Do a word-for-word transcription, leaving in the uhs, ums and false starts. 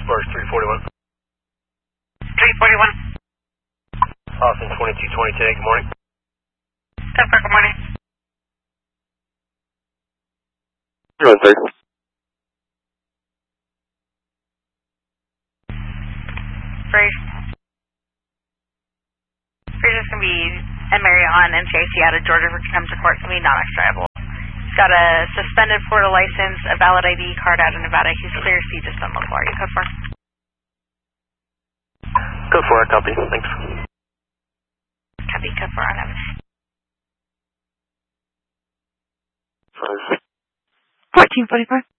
Sparks three forty-one. three forty-one. Austin twenty-two twenty today, good morning. ten four, good morning. You're on third. First. First is going to be N. Mary on N C I C out of Georgia for contempt of court. It's going to be non-extradable. He's got a suspended Florida license, a valid I D card out of Nevada. He's clear, so you just don't look for you. Code four. Code four, copy. Thanks. Copy, code four on Evans. Five. fourteen forty-four.